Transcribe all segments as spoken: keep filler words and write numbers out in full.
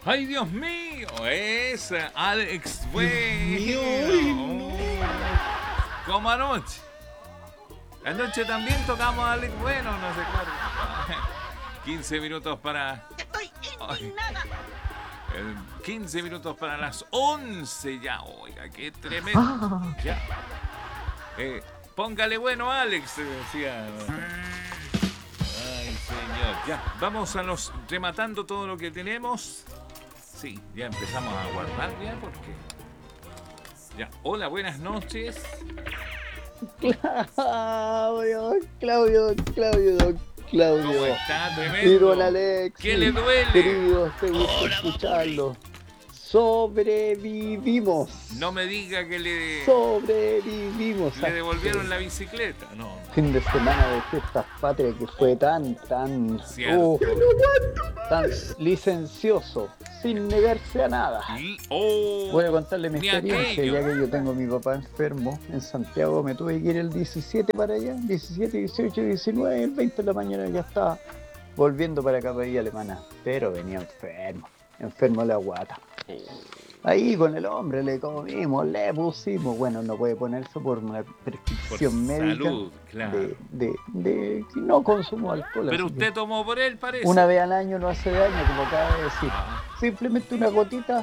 ¡Ay, Dios mío! Esa, Alex Bueno. Dios mío, Como anoche. Anoche también tocamos a Alex Bueno, no sé cuál. quince minutos para... Estoy indignada. Eh, quince minutos para las once ya. Oiga, qué tremendo. Ya. Eh, póngale bueno, Alex, decía. Ay, señor. Ya, vamos a los rematando todo lo que tenemos. Sí, ya empezamos a guardar ya porque... Ya, hola, buenas noches. Claudio, Claudio, Claudio, Claudio. ¿Cómo está? Tremendo. Querido Alex. ¿Qué le duele? Querido, te gusta escucharlo. Sobrevivimos. No me diga que le, Sobrevivimos. le devolvieron la bicicleta. No, no. Fin de semana de fiestas patrias que fue tan, tan, Cierto. uh, tan licencioso, sin negarse a nada. Y- oh, Voy a contarle mi ni experiencia, aquello. ya que yo tengo a mi papá enfermo en Santiago. Me tuve que ir el diecisiete para allá, diecisiete, dieciocho, diecinueve, el veinte de la mañana ya estaba volviendo para acá, para Villa Alemana. Pero venía enfermo, enfermo de la guata. Ahí con el hombre le comimos, le pusimos, bueno, no puede ponerse por una prescripción Por médica salud, claro. de, de, de que no consumo alcohol. Pero así usted que tomó por él, parece. una vez al año no hace daño, como acaba de decir. Ah, Simplemente una gotita.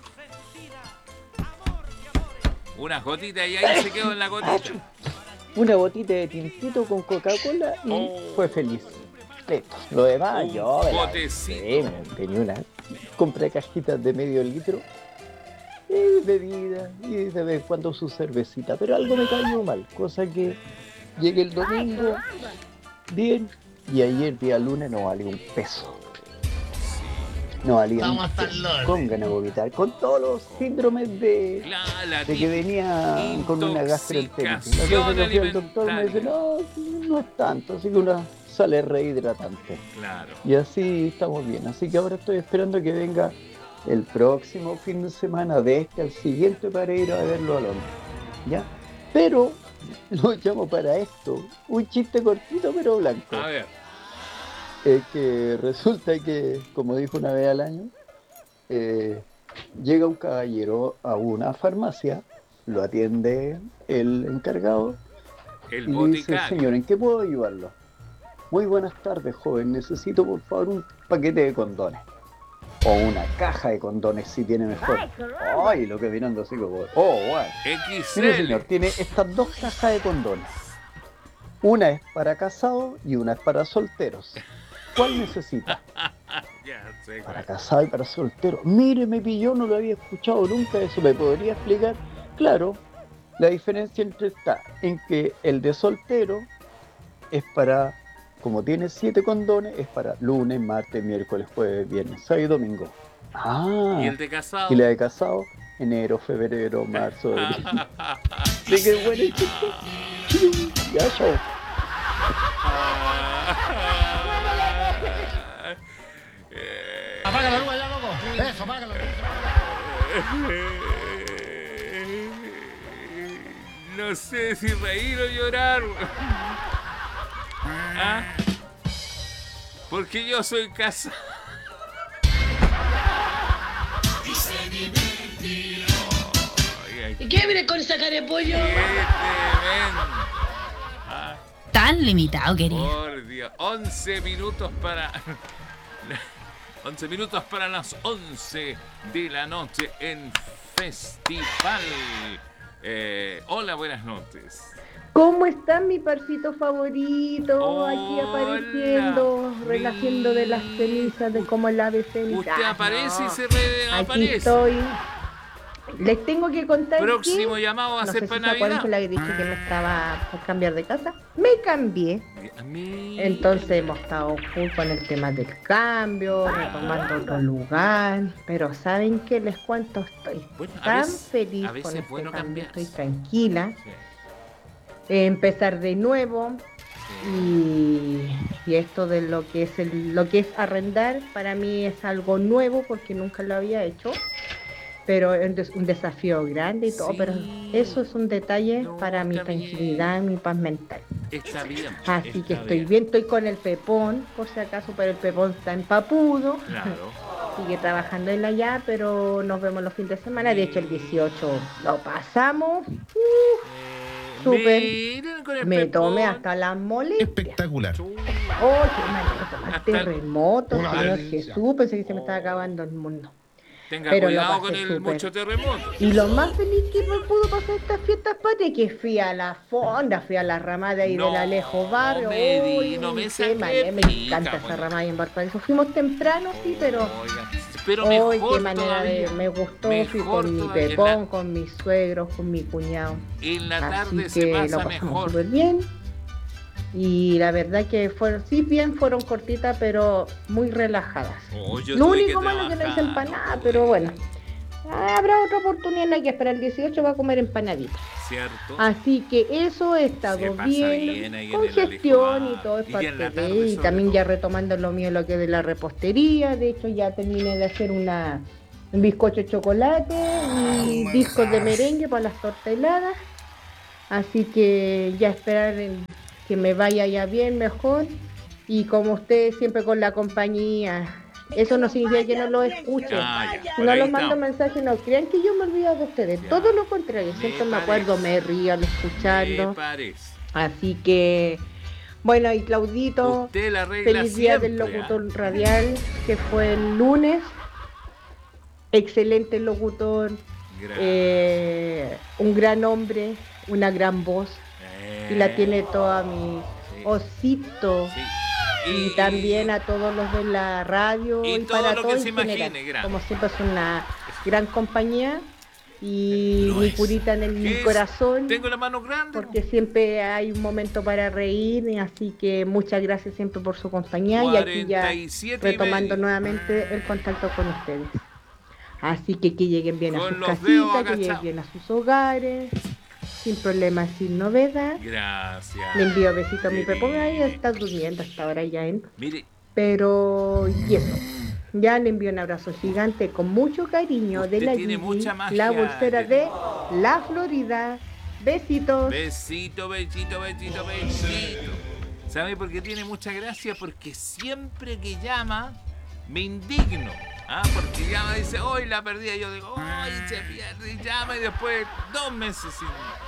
una gotita y ahí se quedó en la gotita. Una botita de tintito con Coca-Cola y Oh. fue feliz. Listo. Lo demás, Un yo me la potecito. beberé, me tenía una. Compré cajitas de medio litro y bebida y de vez en cuando su cervecita. Pero algo me cayó mal, cosa que llegué el domingo bien y ayer día lunes no valía un peso. No valía un Vamos hasta el peso. lunes. Con ganas de vomitar, con todos los síndromes de. Claro, la de que venía con una gastroenteritis. Entonces yo fui al doctor y me dice, no, no es tanto, así que una sale rehidratante. Claro. Y así estamos bien. Así que ahora estoy esperando que venga el próximo fin de semana, de este al siguiente, para ir a verlo al hombre. ¿Ya? Pero lo llamo para esto. Un chiste cortito pero blanco. A ver. Es que resulta que, como dijo una vez al año, eh, llega un caballero a una farmacia, lo atiende el encargado El y le dice, boticario. señor, ¿en qué puedo ayudarlo? Muy buenas tardes, joven, necesito por favor un paquete de condones. O una caja de condones si tiene mejor. Ay, lo que vienen así como, oh, bueno. X Mire, L. señor, tiene estas dos cajas de condones. Una es para casados y una es para solteros. ¿Cuál necesita? Ya sé. Para casado y para soltero. Mire, me pilló, no lo había escuchado nunca eso. ¿Me podría explicar? Claro, la diferencia entre está en que el de soltero es para, como tiene siete condones, es para lunes, martes, miércoles, jueves, viernes, sábado y domingo. Ah, Y el de casado. y la de casado, enero, febrero, marzo, abril. ¿De qué bueno el chiste? Ya, chao. Eh, Apaga la luz ya, loco. Eso, apágalo. No sé si reír o llorar. ¿Ah? Porque yo soy casado. ¿Y qué viene con esa cara de pollo? ¡Qué tremendo! Ah, Tan limitado, querido. por Dios. once minutos para... once minutos para las once de la noche en Festival. Eh, hola, buenas noches. ¿Cómo está mi parcito favorito? Aquí Hola, apareciendo, renaciendo de las cenizas de como el ave fénix. Usted Ah, aparece no. y se re- Aquí aparece. estoy. Les tengo que contar Próximo que, llamado va a no ser sé si para se acuerdan que Navidad. le dije que me estaba por cambiar de casa. Me cambié. A mí... Entonces hemos estado full con el tema del cambio, retomando otro lugar. Pero ¿saben qué? Les cuento, estoy Bueno, a tan veces- feliz a veces con es este bueno cambio, cambiarse. estoy tranquila. Sí, Eh, empezar de nuevo. sí. Y, y esto de lo que es el, lo que es arrendar para mí es algo nuevo porque nunca lo había hecho, pero es un des- un desafío grande y todo, Sí. pero eso es un detalle No, para mi está bien. tranquilidad, mi paz mental. Está bien. Así está que estoy bien, estoy con el pepón, por si acaso, pero el pepón está empapudo. Claro. sigue trabajando él allá, pero nos vemos los fines de semana. De hecho, el dieciocho lo pasamos. Uh, súper. Miren con el Me tomé pepón. hasta las molestias. Espectacular. Oh, qué manera de tomar Hasta el- terremoto, Una Señor delicia. Jesús. Pensé que se me estaba acabando el mundo. Tenga Pero lo cuidado pasé con el súper. mucho terremoto. Y lo más feliz que me pudo pasar estas fiestas patrias, que fui a la fonda, fui a la ramada ahí No del Alejo Barrio. me di- Uy, no me qué saque manera, me pica, encanta esa bueno. ramada ahí en Valparaíso. Fuimos temprano, sí, pero... Oiga, pero Hoy mejor qué manera de... todavía. Me gustó, Mejor fui con mi todavía. pepón, con mis suegros, con mi cuñado. En la Así tarde que se lo pasa pasamos mejor. súper bien. Y la verdad que fueron, sí bien, fueron cortitas, pero muy relajadas. Oh, yo Lo tuve único que malo que no hice trabajar, empanada, no pero pude. bueno. Ah, habrá otra oportunidad en la que para el dieciocho va a comer empanaditas. ¿Cierto? Así que eso he estado Se pasa bien, bien ahí en con el Alejo gestión y Bar. todo es Y parte en la de, tarde, y sobre también todo. ya retomando lo mío, lo que es de la repostería. De hecho ya terminé de hacer una un bizcocho de chocolate y discos de merengue para las tortas heladas. Así que ya esperar en que me vaya ya bien, mejor. Y como ustedes siempre con la compañía, eso no significa que no lo escuchen. Ah, ya, Si por no ahí los mando estamos. mensajes, no crean que yo me olvido de ustedes. Ya. Todo lo contrario, Me siempre me acuerdo, parece. me río al Me escucharlo. parece. Así que, bueno, y Claudito, Usted la regla feliz día siempre. del ¿ah? locutor radial, que fue el lunes. Excelente locutor, Gracias. eh, un gran hombre, una gran voz. Y la tiene toda mi Sí. osito. Sí. Y también a todos los de la radio y y, todo para lo que todos se en imagine, general. gran. Como siempre es una gran compañía y Lo mi es. curita en el ¿Qué mi es? corazón, Tengo la mano grande. porque siempre hay un momento para reír, y así que muchas gracias siempre por su compañía y aquí ya cuarenta y siete y retomando medio. nuevamente el contacto con ustedes. Así que que lleguen bien a Con sus los dedos casitas, que lleguen agachados. bien a sus hogares, sin problemas, sin novedad. Gracias. Le envío besitos a mi Qué Pepón, ahí lindo. está durmiendo hasta ahora ya, ¿eh? Mire, Pero, y eso. Ya le envío un abrazo gigante con mucho cariño Usted de la tiene Gigi, mucha magia, la bolsera Jenny. de la Florida. Besitos. besito, besito, besito, besito. ¿Sabe por qué tiene mucha gracia? Porque siempre que llama, me indigno. ¿Ah? Porque llama y dice, hoy la perdí. Y yo digo, hoy se pierde. Y llama y después dos meses sin...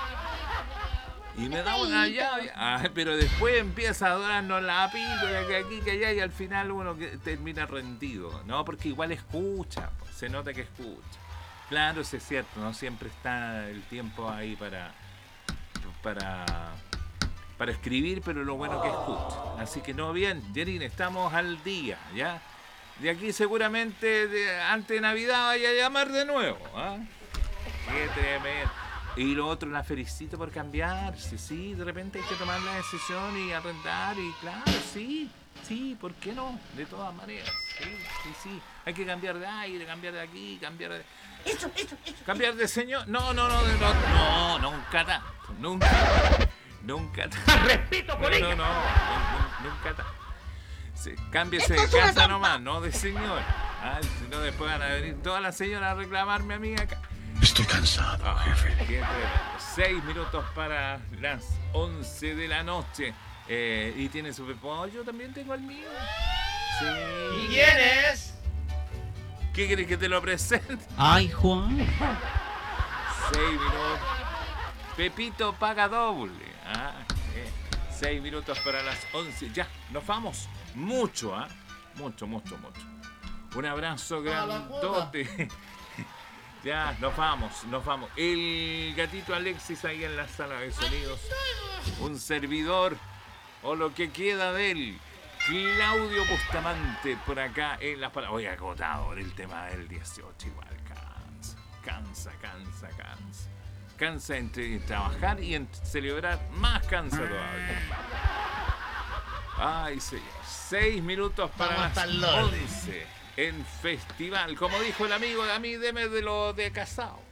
Y me da una llave. Ah, pero después empieza a darnos la píldora que aquí, que allá, y al final uno que termina rendido, ¿no? Porque igual escucha, pues, se nota que escucha. Claro, sí es cierto, no siempre está el tiempo ahí para, para, para escribir, pero lo bueno que escucha. Así que no, bien, Jerin, estamos al día, ¿ya? De aquí seguramente de, antes de Navidad vaya a llamar de nuevo, ¿ah? Qué tremendo. Y lo otro, la felicito por cambiarse, sí, de repente hay que tomar la decisión y arrendar, y claro, sí, sí, ¿por qué no? De todas maneras, sí, sí, sí. Hay que cambiar de aire, cambiar de aquí, cambiar de... Eso, eso, eso. ¿Cambiar de señor? No, no, no, no, no, no, nunca tanto, nunca, nunca tanto. Respeto por No, ella. no, no, no, nunca tanto. Sí, cámbiese de casa nomás, no de señor. Ah, si no, después van a venir todas las señoras a reclamarme a mí acá. Estoy cansado, Ah, jefe. qué tremendo. Seis minutos para las once de la noche. Eh, y tiene su pepón. Yo también tengo el mío. Sí. ¿Y quién es? ¿Qué querés que te lo presente? Ay, Juan. Seis minutos. Pepito paga doble. Ah, eh. Seis minutos para las once. Ya, nos vamos. Mucho, ¿ah? Mucho, mucho, mucho. Un abrazo grandote. Ya, nos vamos, nos vamos. El gatito Alexis ahí en la sala de sonidos. Un servidor, o lo que queda de él. Claudio Bustamante por acá en las palabras. Hoy agotador el tema del dieciocho, igual cansa, cansa, cansa, cansa. Cansa entre trabajar y en celebrar, más cansa todavía. Ay, señor. Seis minutos para Vamos las hasta el lobby. once en festival. Como dijo el amigo de a mí, deme de lo de casado.